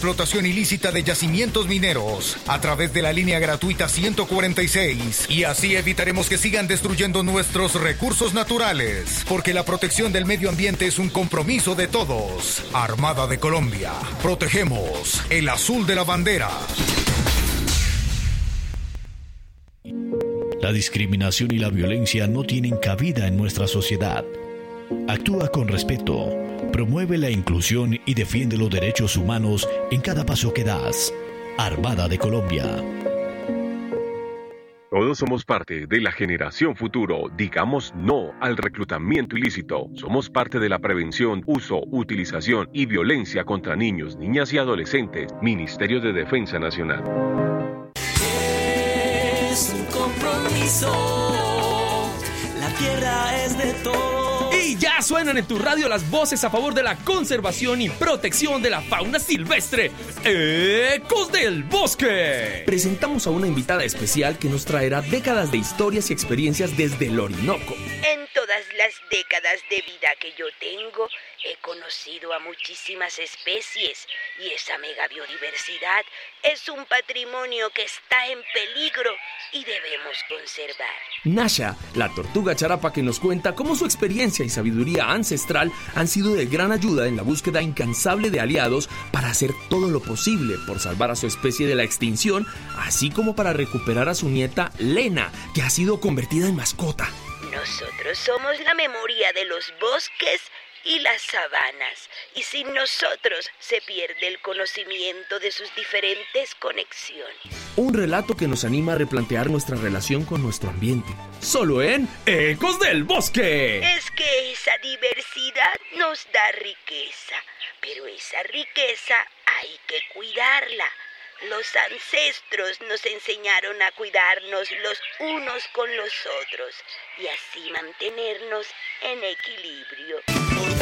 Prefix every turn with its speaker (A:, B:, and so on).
A: explotación ilícita de yacimientos mineros a través de la línea gratuita 146 y así evitaremos que sigan destruyendo nuestros recursos naturales, porque la protección del medio ambiente es un compromiso de todos. Armada de Colombia, protegemos el azul de la bandera.
B: La discriminación y la violencia no tienen cabida en nuestra sociedad. Actúa con respeto, promueve la inclusión y defiende los derechos humanos en cada paso que das. Armada de Colombia.
C: Todos somos parte de la generación futuro. Digamos no al reclutamiento ilícito. Somos parte de la prevención, uso, utilización y violencia contra niños, niñas y adolescentes. Ministerio de Defensa Nacional.
D: Es un compromiso. La tierra es de todos.
E: Y ya suenan en tu radio las voces a favor de la conservación y protección de la fauna silvestre. ¡Ecos del Bosque! Presentamos a una invitada especial que nos traerá décadas de historias y experiencias desde el Orinoco.
F: En todas las décadas de vida que yo tengo, he conocido a muchísimas especies y esa mega biodiversidad es un patrimonio que está en peligro y debemos conservar.
E: Nasha, la tortuga charapa que nos cuenta cómo su experiencia y sabiduría ancestral han sido de gran ayuda en la búsqueda incansable de aliados para hacer todo lo posible por salvar a su especie de la extinción, así como para recuperar a su nieta Lena, que ha sido convertida en mascota.
F: Nosotros somos la memoria de los bosques y las sabanas, y sin nosotros se pierde el conocimiento de sus diferentes conexiones.
E: Un relato que nos anima a replantear nuestra relación con nuestro ambiente. Solo en Ecos del Bosque.
F: Es que esa diversidad nos da riqueza, pero esa riqueza hay que cuidarla. Los ancestros nos enseñaron a cuidarnos los unos con los otros y así mantenernos en equilibrio.